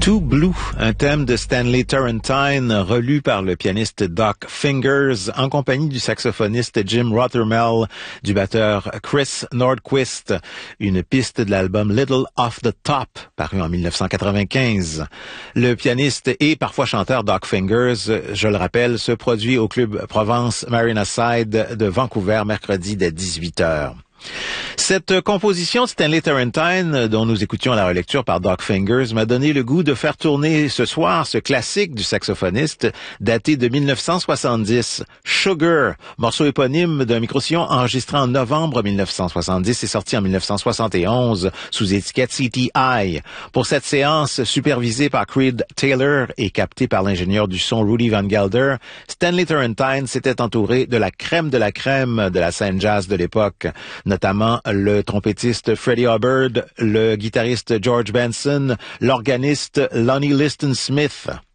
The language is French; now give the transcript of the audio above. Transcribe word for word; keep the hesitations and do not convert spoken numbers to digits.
Too Blue, un thème de Stanley Turrentine relu par le pianiste Doc Fingers en compagnie du saxophoniste Jim Rothermel, du batteur Chris Nordquist, une piste de l'album Little Off the Top, paru en dix-neuf cent quatre-vingt-quinze. Le pianiste et parfois chanteur Doc Fingers, je le rappelle, se produit au club Provence Marina Side de Vancouver mercredi dès dix-huit heures. Cette composition de Stanley Turrentine, dont nous écoutions la relecture par Doc Fingers, m'a donné le goût de faire tourner ce soir ce classique du saxophoniste daté de dix-neuf cent soixante-dix, Sugar, morceau éponyme d'un micro-sillon enregistré en novembre dix-neuf cent soixante-dix et sorti en dix-neuf cent soixante et onze sous étiquette C T I. Pour cette séance, supervisée par Creed Taylor et captée par l'ingénieur du son Rudy Van Gelder, Stanley Turrentine s'était entouré de la crème de la crème de la scène jazz de l'époque, notamment le trompettiste Freddie Hubbard, le guitariste George Benson, l'organiste Lonnie Liston Smith.